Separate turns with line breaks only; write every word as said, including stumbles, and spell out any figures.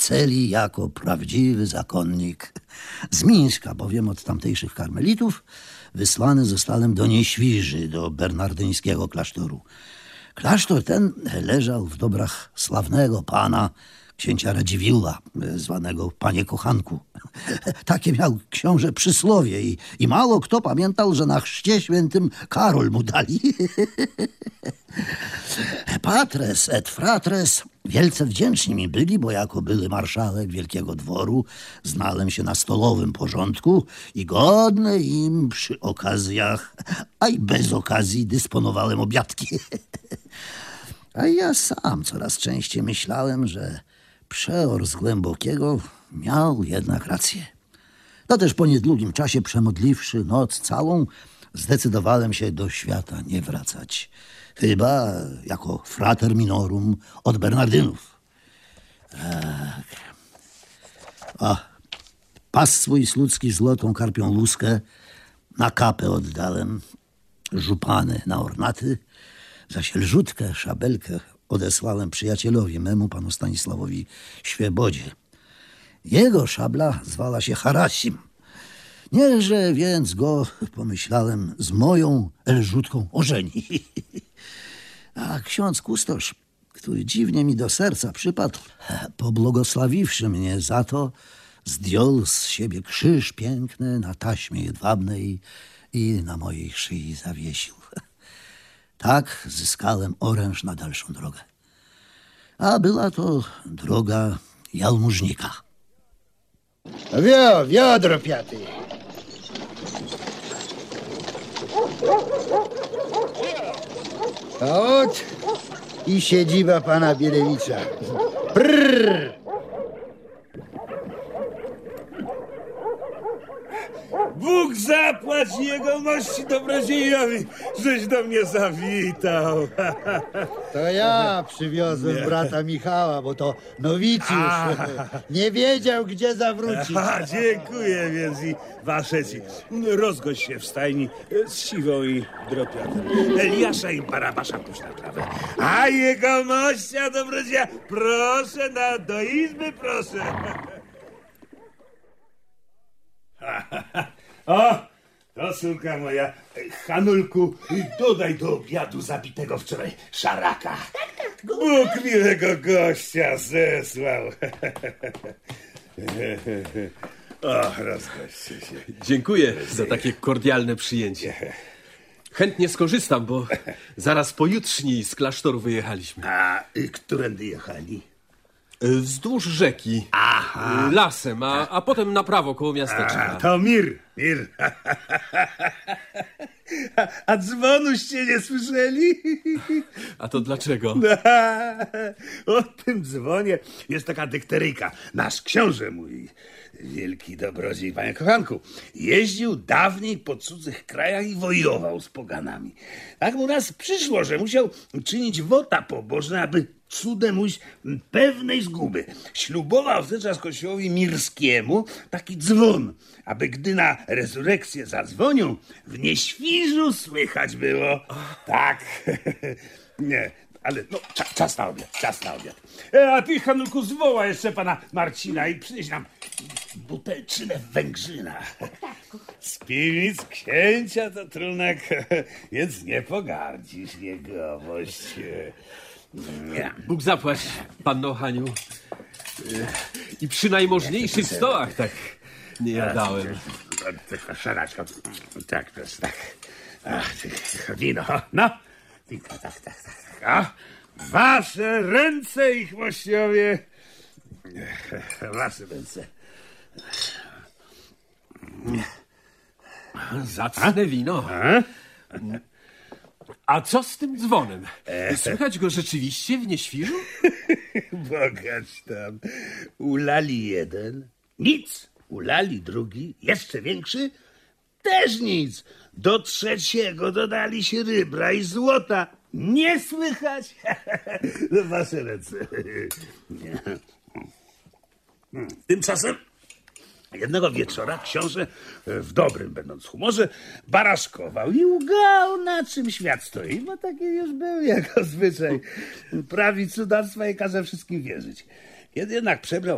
celi jako prawdziwy zakonnik. Z Mińska, bowiem od tamtejszych karmelitów, wysłany zostałem do Nieświży, do bernardyńskiego klasztoru. Klasztor ten leżał w dobrach sławnego pana, księcia Radziwiłła, zwanego Panie Kochanku. Takie miał książę przysłowie i, i mało kto pamiętał, że na chrzcie świętym Karol mu dali. Patres et fratres wielce wdzięczni mi byli, bo jako były marszałek wielkiego dworu znałem się na stolowym porządku i godny im przy okazjach, a i bez okazji dysponowałem obiadki. A ja sam coraz częściej myślałem, że przeor z Głębokiego miał jednak rację. To też po niedługim czasie, przemodliwszy noc całą, zdecydowałem się do świata nie wracać. Chyba jako frater minorum od Bernardynów. Tak. O, pas swój sludzki złotą karpią luskę na kapę oddałem, żupany na ornaty, zaś lżutkę, szabelkę odesłałem przyjacielowi memu, panu Stanisławowi Świebodzie. Jego szabla zwała się Harasim. Niechże więc go, pomyślałem, z moją lżutką ożeni. A ksiądz kustosz, który dziwnie mi do serca przypadł, pobłogosławiwszy mnie za to, zdjął z siebie krzyż piękny na taśmie jedwabnej i na mojej szyi zawiesił. Tak zyskałem oręż na dalszą drogę. A była to droga jałmużnika.
Wio, wiodro piaty. A ot i siedziba pana Bielewicza. Prrr.
Bóg zapłać jego mości dobrodziejowi, żeś do mnie zawitał.
To ja przywiozłem
Nie.
brata Michała, bo to nowicjusz nie wiedział, gdzie zawrócić.
A, dziękuję więc i wasze ci. Rozgość się w stajni z Siwą i Dropiatem. Eliasza i Barabasza puść na trawę. A jego mościa dobrodzieja, proszę na, do izby, proszę. O, to córka moja. Hanulku, dodaj do obiadu zabitego wczoraj szaraka. Tak, tak. Bóg miłego gościa zesłał. O, rozgoście się.
Dziękuję za takie kordialne przyjęcie. Chętnie skorzystam, bo zaraz pojutrzni z klasztoru wyjechaliśmy.
A y, którędy jechali?
Wzdłuż rzeki,
Aha.
lasem, a, a potem na prawo koło miasteczka.
A, to mir, mir. A, a dzwonuście nie słyszeli?
A to dlaczego?
O tym dzwonie jest taka dykteryjka. Nasz książę mój, wielki dobrodziej, panie Kochanku, jeździł dawniej po cudzych krajach i wojował z poganami. Tak mu raz przyszło, że musiał czynić wota pobożne, aby cudem ujść pewnej zguby. Ślubował wówczas kościołowi mirskiemu taki dzwon, aby gdy na rezurekcję zadzwonił, w Nieświżu słychać było. Tak. Nie, ale no, cza, czas na obiad, czas na obiad. E, a ty, Hanulku, zwoła jeszcze pana Marcina i przynieś nam butelczynę węgrzyna. Z piwnic księcia to trunek, więc nie pogardzisz jegomość. Nie.
Bóg zapłać, panno Haniu. I przy najmożniejszych stołach tak nie jadałem.
Tylko szaraczka. Tak, to jest tak. Ach, wino, no. Tylko tak, tak, tak. A, wasze ręce, ich mościowie. Wasze ręce.
Zacne wino.
A?
A co z tym dzwonem? Słychać go rzeczywiście w Nieświżu?
Bogacz tam. Ulali jeden. Nic. Ulali drugi. Jeszcze większy. Też nic. Do trzeciego dodali się rybra i złota. Nie słychać. Wasze ręce. Tymczasem jednego wieczora książę, w dobrym będąc humorze, baraszkował i ugał, na czym świat stoi, bo taki już był jego zwyczaj. Prawi cudactwa i każe wszystkim wierzyć. Kiedy jednak przebrał